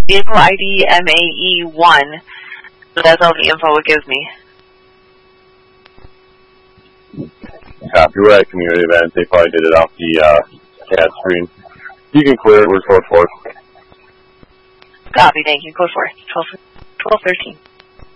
Vehicle ID MAE1. So that's all the info it gives me. Copy. We're at community event. They probably did it off the CAD screen. You can clear it. We're code 4. Copy, thank you. Code 4. 1213.